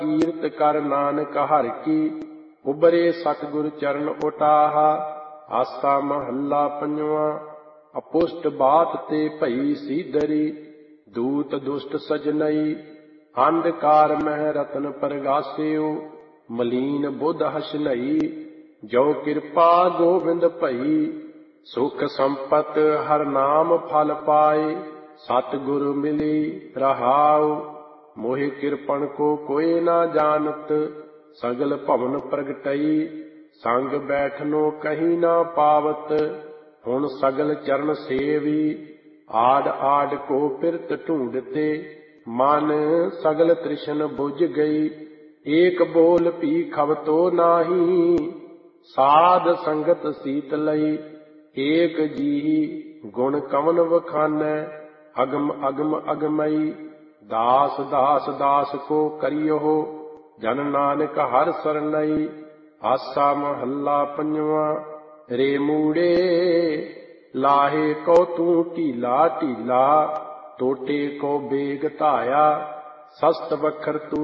ਕੀਰਤ ਕਰ ਨਾਨਕ ਹਰਿ ਕੀ, ਉਬਰੇ ਸਤਿਗੁਰ ਚਰਨ ਉਟਾਹਾ। ਆਸਾ ਮਹੱਲਾ ਪੰਜਵਾਂ। ਅਪੁਸ਼ਟ ਬਾਤ ਤੇ ਭਈ ਸੀਦਰੀ, ਦੂਤ ਦੁਸ਼ਟ ਸਜਨਈ। ਅੰਧਕਾਰ ਮਹਿ ਰਤਨ ਪ੍ਰਗਾਸਿਓ, ਮਲੀਨ ਬੁੱਧ ਹਸਨਈ। ਜੋ ਕਿਰਪਾ ਗੋਬਿੰਦ ਭਈ, ਸੁਖ ਸੰਪਤ ਹਰ ਨਾਮ ਫਲ ਪਾਏ। ਸਤਿਗੁਰ ਮਿਲੀ ਰਹਾਉ, ਮੋਹਿ ਕਿਰਪਨ ਕੋ ਕੋਇ ਨਾ ਜਾਣਤ। ਸਗਲ ਭਵਨ ਪ੍ਰਗਟਈ, ਸੰਗ ਬੈਠਨੋ ਕਹੀ ਨਾ ਪਾਵਤ। ਹੁਣ ਸਗਲ ਚਰਨ ਸੇਵੀ, ਆਡ ਆਡ ਕੋ ਪਿਰਤ ਢੂੰਡਤੇ। ਮਨ ਸਗਲ ਤ੍ਰਿਸ਼ਨ ਬੁਝ ਗਈ, ਏਕ ਬੋਲ ਭੀ ਖਵਤੋ ਨਾਹੀ। ਸਾਧ ਸੰਗਤ ਸੀਤ ਲਈ, ਏਕ ਜੀਹੀ ਗੁਣ ਕਵਨ ਵਖਾਨੈ। ਅਗਮ ਅਗਮ ਅਗਮਈ, ਦਾਸ ਦਾਸ ਦਾਸ ਕੋ ਕਰਿਓ। ਜਨ ਨਾਨਕ ਹਰਿ ਸਰਣਈ। ਆਸਾ ਮਹੱਲਾ ਪੰਜਵਾਂ। ਰੇ ਮੂੜੇ ਲਾਹੇ ਕੋ ਤੂੰ ਢੀਲਾ ਢੀਲਾ, ਟੋਟੇ ਕੋ ਬੇਗ ਧਾਇਆ। ਸਸਤ ਵਖਰ ਤੂੰ